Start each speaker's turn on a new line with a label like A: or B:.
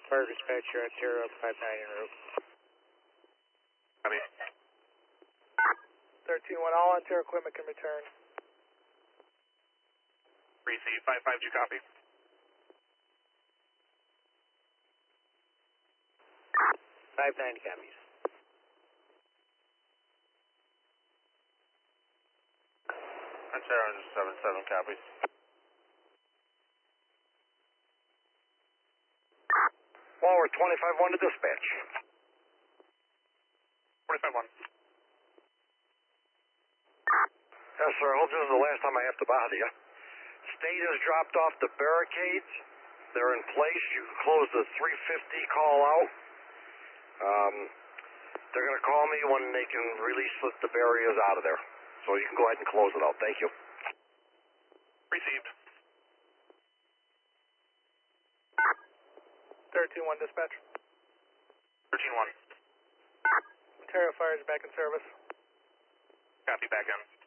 A: Fire dispatch, you're on Terra 59 en route.
B: Copy.
C: 13-1, all on Terra equipment can return.
B: Receive 552, copy.
A: 59 copies.
B: On Terra 77, copies.
D: Forward 25-1 to dispatch.
B: 45-1.
D: Yes, sir. I hope this is the last time I have to bother you. State has dropped off the barricades. They're in place. You can close the 350 call out. They're going to call me when they can release the barriers out of there. So you can go ahead and close it out. Thank you.
B: Received.
C: 13-1 dispatch.
B: 13-1.
C: Terra fires back in service.
B: Copy, back in.